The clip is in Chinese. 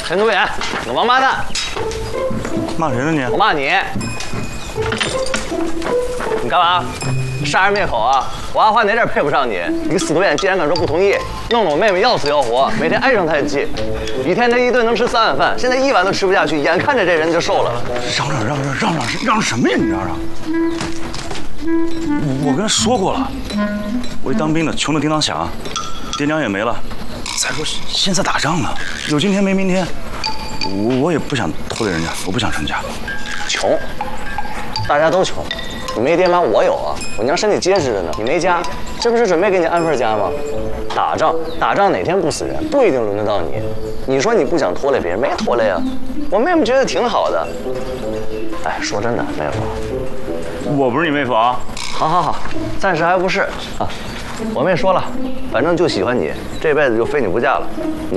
陈主演，你王八蛋！ 骂谁呢你？ 我骂你！你干嘛？杀人灭口啊！我阿花哪点配不上你？你个死独眼竟然敢说不同意，弄得我妹妹要死要活，每天唉声叹气。以前她一顿能吃3碗饭，现在1碗都吃不下去，眼看着这人就瘦了。 嚷什么呀？你嚷嚷！我跟他说过了，我一当兵的穷得叮当响，爹娘也没了。再说现在打仗呢，有今天没明天，我也不想拖累人家，我不想成家。 穷，大家都穷。你没爹妈，我有啊！我娘身体结实着呢。你没家，这不是准备给你安份家吗？打仗哪天不死人，不一定轮得到你。你说你不想拖累别人，没拖累啊。我妹妹觉得挺好的。哎，说真的，妹夫， 我不是你妹夫啊。 好，暂时还不是啊。我妹说了，反正就喜欢你，这辈子就非你不嫁了。